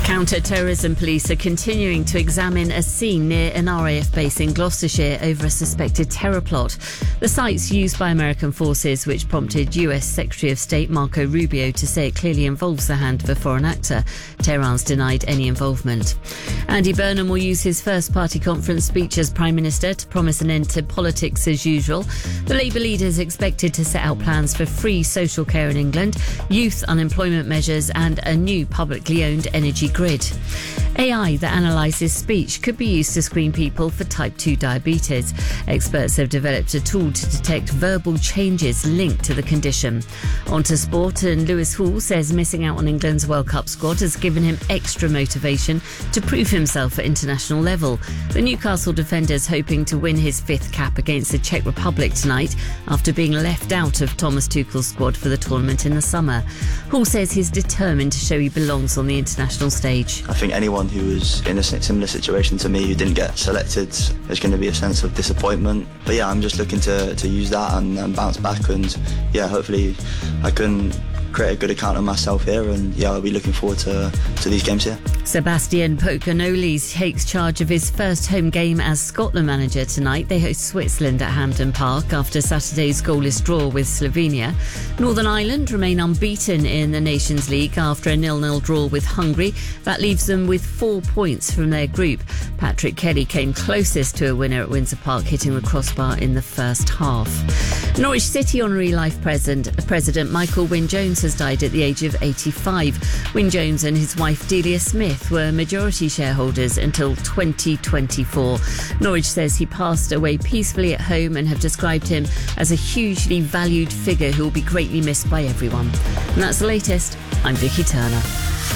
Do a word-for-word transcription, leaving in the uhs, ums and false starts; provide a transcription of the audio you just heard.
Counter-terrorism police are continuing to examine a scene near an R A F base in Gloucestershire over a suspected terror plot. The site's used by American forces, which prompted U S Secretary of State Marco Rubio to say it clearly involves the hand of a foreign actor. Tehran's denied any involvement. Andy Burnham will use his first party conference speech as Prime Minister to promise an end to politics as usual. The Labour leader is expected to set out plans for free social care in England, youth unemployment measures and a new publicly owned energy grid. A I that analyses speech could be used to screen people for type two diabetes. Experts have developed a tool to detect verbal changes linked to the condition. On to sport, and Lewis Hall says missing out on England's World Cup squad has given him extra motivation to prove himself at international level. The Newcastle defender's hoping to win his fifth cap against the Czech Republic tonight after being left out of Thomas Tuchel's squad for the tournament in the summer. Hall says he's determined to show he belongs on the international stage. I think anyone who was in a similar situation to me who didn't get selected, there's going to be a sense of disappointment. But yeah, I'm just looking to, to use that and, and bounce back, and yeah, hopefully I can create a good account of myself here, and yeah, I'll be looking forward to, to these games here. Sebastian Pocanoli takes charge of his first home game as Scotland manager tonight. They host Switzerland at Hampden Park after Saturday's goalless draw with Slovenia. Northern Ireland remain unbeaten in the Nations League after a nil-nil draw with Hungary. That leaves them with four points from their group. Patrick Kelly came closest to a winner at Windsor Park, hitting the crossbar in the first half. Norwich City Honorary Life President, President Michael Wynne-Jones has died at the age of eighty-five. Wynne-Jones and his wife Delia Smith were majority shareholders until twenty twenty-four. Norwich says he passed away peacefully at home and have described him as a hugely valued figure who will be greatly missed by everyone. And that's the latest. I'm Vicky Turner.